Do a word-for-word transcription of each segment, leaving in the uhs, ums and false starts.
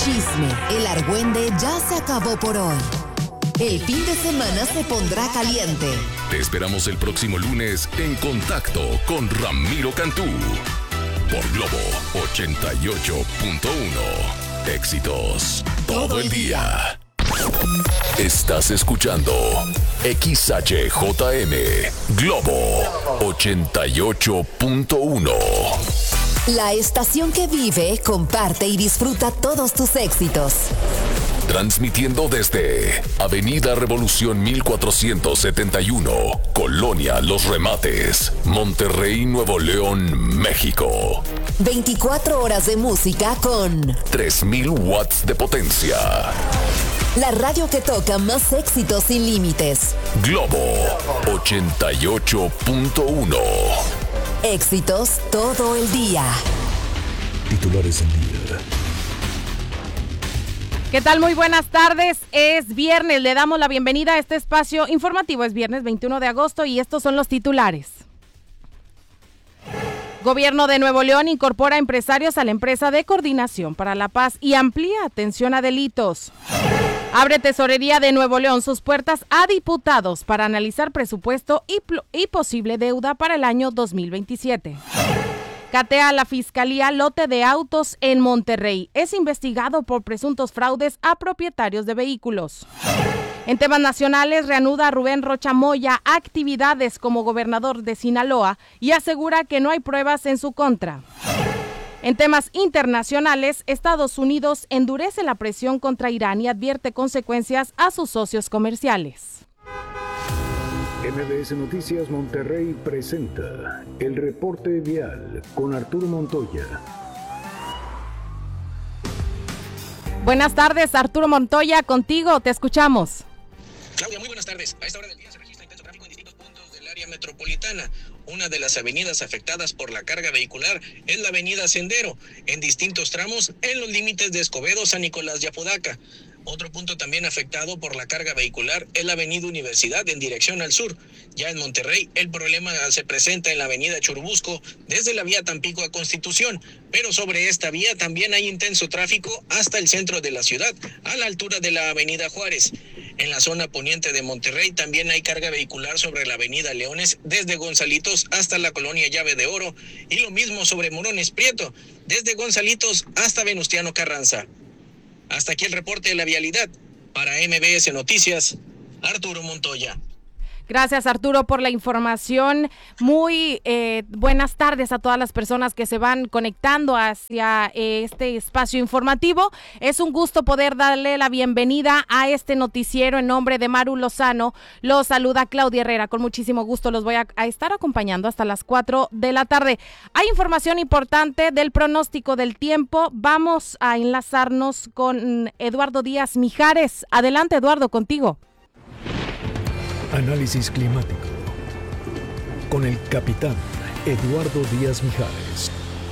chisme, el argüende ya se acabó por hoy. El fin de semana se pondrá caliente. Te esperamos el próximo lunes en Contacto con Ramiro Cantú. Por Globo ochenta y ocho punto uno. Éxitos todo el día. Estás escuchando X H J M Globo ochenta y ocho punto uno. La estación que vive, comparte y disfruta todos tus éxitos. Transmitiendo desde Avenida Revolución mil cuatrocientos setenta y uno, Colonia Los Remates, Monterrey, Nuevo León, México. veinticuatro horas de música con tres mil watts de potencia. La radio que toca más éxitos sin límites. Globo ochenta y ocho punto uno. Éxitos todo el día. Titulares del día. ¿Qué tal? Muy buenas tardes. Es viernes. Le damos la bienvenida a este espacio informativo. Es viernes veintiuno de agosto y estos son los titulares. Gobierno de Nuevo León incorpora empresarios a la empresa de coordinación para la paz y amplía atención a delitos. Abre Tesorería de Nuevo León sus puertas a diputados para analizar presupuesto y, y posible deuda para el año dos mil veintisiete. Catea la Fiscalía lote de autos en Monterrey. Es investigado por presuntos fraudes a propietarios de vehículos. En temas nacionales, reanuda Rubén Rocha Moya actividades como gobernador de Sinaloa y asegura que no hay pruebas en su contra. En temas internacionales, Estados Unidos endurece la presión contra Irán y advierte consecuencias a sus socios comerciales. M B S Noticias Monterrey presenta el reporte vial con Arturo Montoya. Buenas tardes, Arturo Montoya, contigo, te escuchamos. Claudia, muy buenas tardes. A esta hora del día se registra intenso tráfico en distintos puntos del área metropolitana. Una de las avenidas afectadas por la carga vehicular es la avenida Sendero, en distintos tramos en los límites de Escobedo, San Nicolás y Apodaca. Otro punto también afectado por la carga vehicular es la avenida Universidad en dirección al sur. Ya en Monterrey, el problema se presenta en la avenida Churubusco desde la vía Tampico a Constitución, pero sobre esta vía también hay intenso tráfico hasta el centro de la ciudad, a la altura de la avenida Juárez. En la zona poniente de Monterrey también hay carga vehicular sobre la avenida Leones desde Gonzalitos hasta la colonia Llave de Oro y lo mismo sobre Morones Prieto desde Gonzalitos hasta Venustiano Carranza. Hasta aquí el reporte de la vialidad. Para M B S Noticias, Arturo Montoya. Gracias, Arturo, por la información. Muy eh, buenas tardes a todas las personas que se van conectando hacia eh, este espacio informativo. Es un gusto poder darle la bienvenida a este noticiero en nombre de Maru Lozano. Los saluda Claudia Herrera. Con muchísimo gusto los voy a, a estar acompañando hasta las cuatro de la tarde. Hay información importante del pronóstico del tiempo. Vamos a enlazarnos con Eduardo Díaz Mijares. Adelante, Eduardo, contigo. Análisis climático con el capitán Eduardo Díaz Mijares.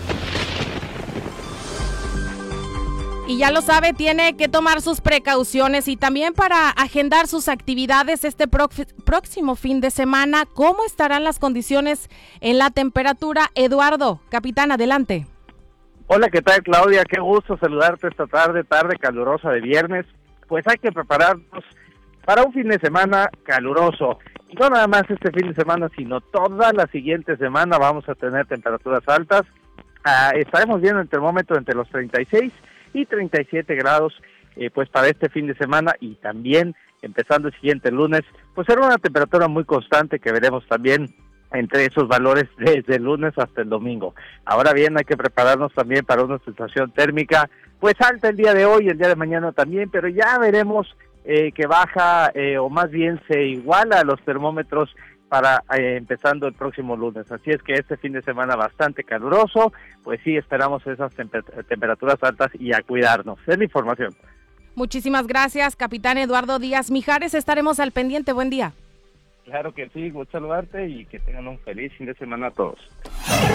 Y ya lo sabe, tiene que tomar sus precauciones y también para agendar sus actividades este pro- próximo fin de semana. ¿Cómo estarán las condiciones en la temperatura? Eduardo, capitán, adelante. Hola, ¿qué tal, Claudia? Qué gusto saludarte esta tarde, tarde calurosa de viernes. Pues hay que prepararnos para un fin de semana caluroso. Y no nada más este fin de semana, sino toda la siguiente semana vamos a tener temperaturas altas. Ah, estaremos viendo el termómetro entre los treinta y seis y treinta y siete grados, eh, pues para este fin de semana y también empezando el siguiente lunes, pues será una temperatura muy constante que veremos también entre esos valores desde el lunes hasta el domingo. Ahora bien, hay que prepararnos también para una sensación térmica, pues alta el día de hoy, el día de mañana también, pero ya veremos Eh, que baja eh, o más bien se iguala a los termómetros para eh, empezando el próximo lunes. Así es que este fin de semana bastante caluroso, pues sí, esperamos esas temper- temperaturas altas y a cuidarnos. Es la información. Muchísimas gracias, capitán Eduardo Díaz Mijares. Estaremos al pendiente. Buen día. Claro que sí, gusto saludarte y que tengan un feliz fin de semana a todos.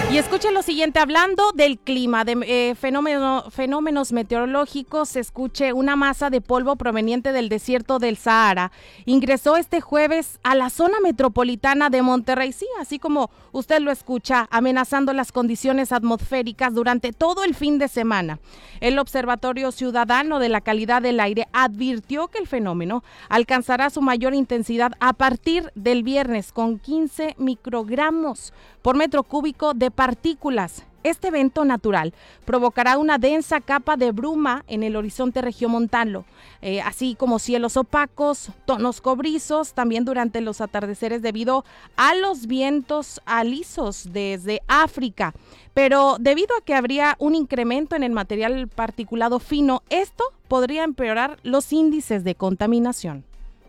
Y escuchen lo siguiente, hablando del clima, de eh, fenómeno, fenómenos meteorológicos, se escuche una masa de polvo proveniente del desierto del Sahara. Ingresó este jueves a la zona metropolitana de Monterrey, sí, así como usted lo escucha, amenazando las condiciones atmosféricas durante todo el fin de semana. El Observatorio Ciudadano de la Calidad del Aire advirtió que el fenómeno alcanzará su mayor intensidad a partir del viernes con quince microgramos por metro cúbico de partículas. Este evento natural provocará una densa capa de bruma en el horizonte regiomontano, eh, así como cielos opacos, tonos cobrizos, también durante los atardeceres debido a los vientos alisos desde África. Pero debido a que habría un incremento en el material particulado fino, esto podría empeorar los índices de contaminación.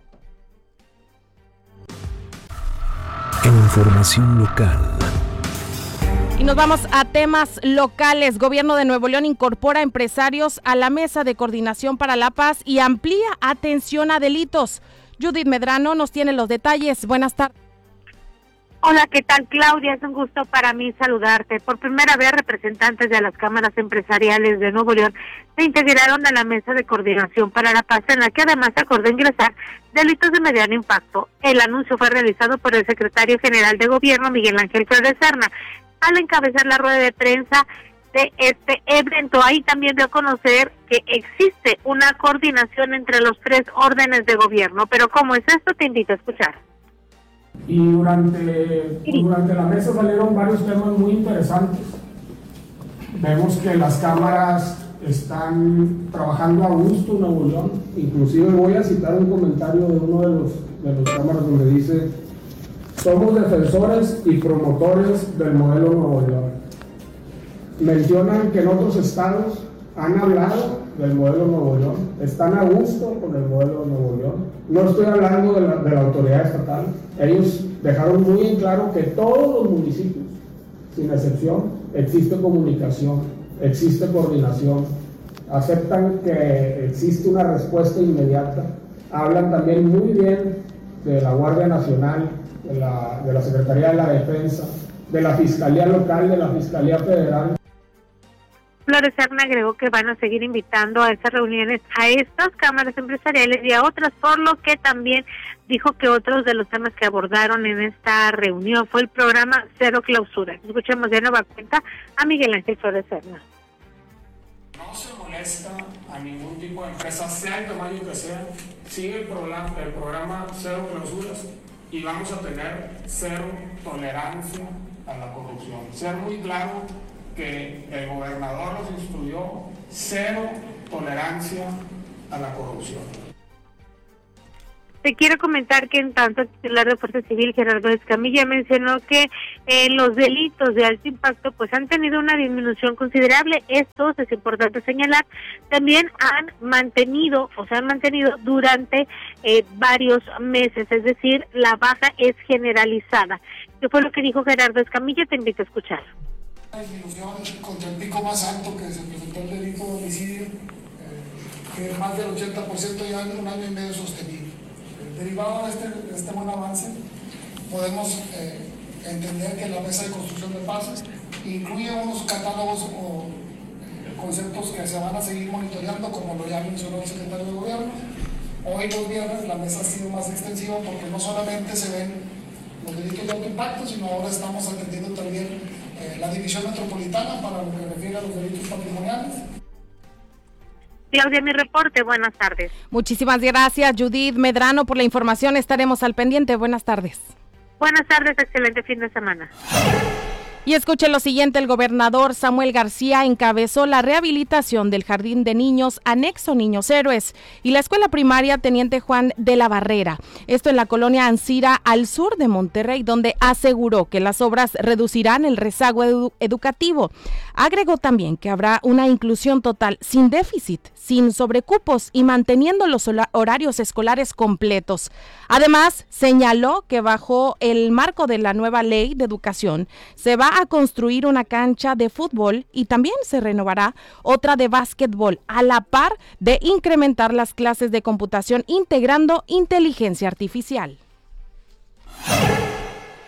En información local. Y nos vamos a temas locales. Gobierno de Nuevo León incorpora empresarios a la Mesa de Coordinación para la Paz y amplía atención a delitos. Judith Medrano nos tiene los detalles. Buenas tardes. Hola, ¿qué tal, Claudia? Es un gusto para mí saludarte. Por primera vez, representantes de las cámaras empresariales de Nuevo León se integraron a la Mesa de Coordinación para la Paz, en la que además se acordó ingresar delitos de mediano impacto. El anuncio fue realizado por el secretario general de Gobierno, Miguel Ángel Flores Serna, al encabezar la rueda de prensa de este evento. Ahí también dio a conocer que existe una coordinación entre los tres órdenes de gobierno. Pero ¿cómo es esto? Te invito a escuchar. Y durante, pues durante la mesa salieron varios temas muy interesantes. Vemos que las cámaras están trabajando a gusto en Nuevo León. Inclusive voy a citar un comentario de uno de los, de los cámaras donde dice: somos defensores y promotores del modelo Nuevo León. Mencionan que en otros estados han hablado del modelo Nuevo León, están a gusto con el modelo Nuevo León. No estoy hablando de la, de la autoridad estatal. Ellos dejaron muy en claro que todos los municipios, sin excepción, existe comunicación, existe coordinación, aceptan que existe una respuesta inmediata. Hablan también muy bien de la Guardia Nacional, de la, de la Secretaría de la Defensa, de la Fiscalía Local, de la Fiscalía Federal. Flores Serna agregó que van a seguir invitando a estas reuniones a estas cámaras empresariales y a otras, por lo que también dijo que otros de los temas que abordaron en esta reunión fue el programa Cero Clausura. Escuchemos de nueva cuenta a Miguel Ángel Flores Serna. No se molesta a ningún tipo de empresa, sea el tamaño que sea, sigue el programa, el programa Cero Clausuras y vamos a tener cero tolerancia a la corrupción. Ser muy claro que el gobernador nos instruyó: cero tolerancia a la corrupción. Te quiero comentar que en tanto el titular de Fuerza Civil, Gerardo Escamilla, mencionó que eh, los delitos de alto impacto pues han tenido una disminución considerable. Estos, es importante señalar, también han mantenido o se han mantenido durante eh, varios meses, es decir, la baja es generalizada. ¿Qué fue lo que dijo Gerardo Escamilla? Te invito a escuchar. Una disminución contra el pico más alto que se presentó el delito de homicidio, eh, que más del ochenta por ciento ya en un año y medio sostenido. Eh, derivado de este, de este buen avance, podemos eh, entender que la Mesa de Construcción de Paz incluye unos catálogos o eh, conceptos que se van a seguir monitoreando, como lo ya mencionó el secretario de Gobierno. Hoy los viernes la mesa ha sido más extensiva porque no solamente se ven los delitos de alto impacto, sino ahora estamos atendiendo también la división metropolitana para lo que refiere a los delitos patrimoniales. Claudia, mi reporte, buenas tardes. Muchísimas gracias, Judith Medrano, por la información. Estaremos al pendiente. Buenas tardes. Buenas tardes, excelente fin de semana. Y escuche lo siguiente, el gobernador Samuel García encabezó la rehabilitación del Jardín de Niños Anexo Niños Héroes y la Escuela Primaria Teniente Juan de la Barrera, esto en la colonia Ancira, al sur de Monterrey, donde aseguró que las obras reducirán el rezago edu- educativo. Agregó también que habrá una inclusión total, sin déficit, sin sobrecupos y manteniendo los horarios escolares completos. Además, señaló que bajo el marco de la nueva ley de educación se va a construir una cancha de fútbol y también se renovará otra de básquetbol, a la par de incrementar las clases de computación integrando inteligencia artificial.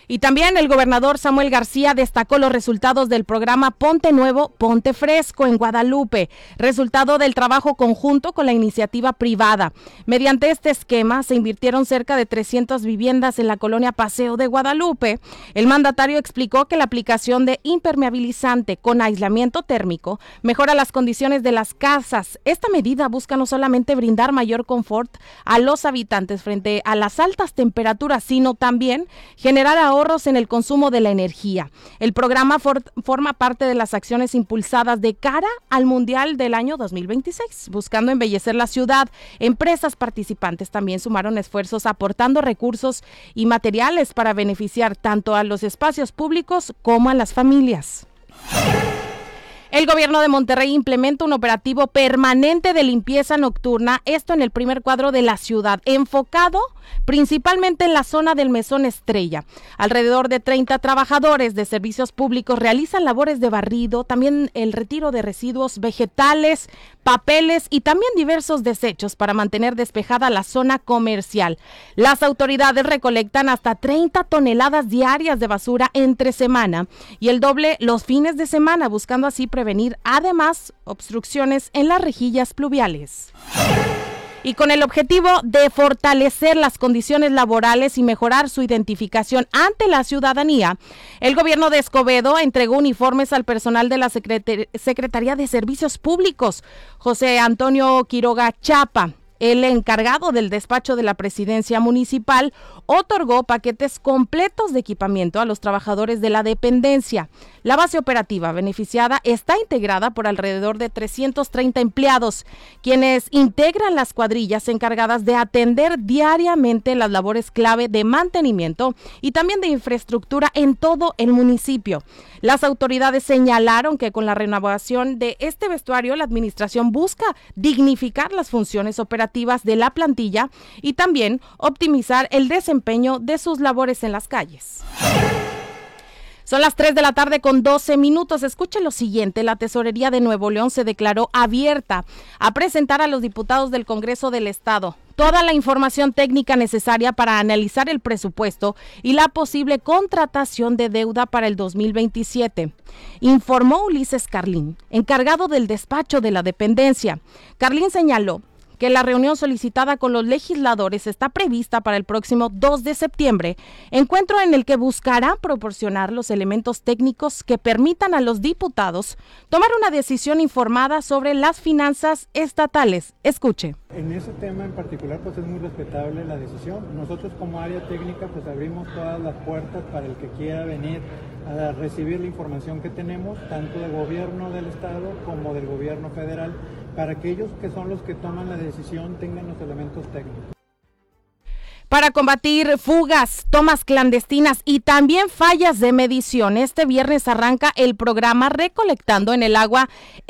Y también el gobernador Samuel García destacó los resultados del programa Ponte Nuevo, Ponte Fresco en Guadalupe, resultado del trabajo conjunto con la iniciativa privada. Mediante este esquema se invirtieron cerca de trescientas viviendas en la colonia Paseo de Guadalupe. El mandatario explicó que la aplicación de impermeabilizante con aislamiento térmico mejora las condiciones de las casas. Esta medida busca no solamente brindar mayor confort a los habitantes frente a las altas temperaturas, sino también generar ahorros en el consumo de la energía. El programa for- forma parte de las acciones impulsadas de cara al Mundial del año dos mil veintiséis, buscando embellecer la ciudad. Empresas participantes también sumaron esfuerzos aportando recursos y materiales para beneficiar tanto a los espacios públicos como a las familias. El gobierno de Monterrey implementa un operativo permanente de limpieza nocturna, esto en el primer cuadro de la ciudad, enfocado principalmente en la zona del Mesón Estrella. Alrededor de treinta trabajadores de servicios públicos realizan labores de barrido, también el retiro de residuos vegetales, papeles y también diversos desechos para mantener despejada la zona comercial. Las autoridades recolectan hasta treinta toneladas diarias de basura entre semana y el doble los fines de semana, buscando así prevenir además obstrucciones en las rejillas pluviales. Y con el objetivo de fortalecer las condiciones laborales y mejorar su identificación ante la ciudadanía, el gobierno de Escobedo entregó uniformes al personal de la Secret- Secretaría de Servicios Públicos, José Antonio Quiroga Chapa. El encargado del despacho de la presidencia municipal otorgó paquetes completos de equipamiento a los trabajadores de la dependencia. La base operativa beneficiada está integrada por alrededor de trescientos treinta empleados, quienes integran las cuadrillas encargadas de atender diariamente las labores clave de mantenimiento y también de infraestructura en todo el municipio. Las autoridades señalaron que con la renovación de este vestuario, la administración busca dignificar las funciones operativas de la plantilla y también optimizar el desempeño de sus labores en las calles. Son las tres de la tarde con doce minutos. Escuche lo siguiente. La Tesorería de Nuevo León se declaró abierta a presentar a los diputados del Congreso del Estado toda la información técnica necesaria para analizar el presupuesto y la posible contratación de deuda para el dos mil veintisiete. Informó Ulises Carlín, encargado del despacho de la dependencia. Carlín señaló que la reunión solicitada con los legisladores está prevista para el próximo dos de septiembre, encuentro en el que buscará proporcionar los elementos técnicos que permitan a los diputados tomar una decisión informada sobre las finanzas estatales. Escuche. En ese tema en particular, pues es muy respetable la decisión. Nosotros como área técnica, pues abrimos todas las puertas para el que quiera venir a recibir la información que tenemos, tanto del gobierno del estado como del gobierno federal, para que ellos que son los que toman la decisión tengan los elementos técnicos. Para combatir fugas, tomas clandestinas y también fallas de medición, este viernes arranca el programa Recolectando en el Agua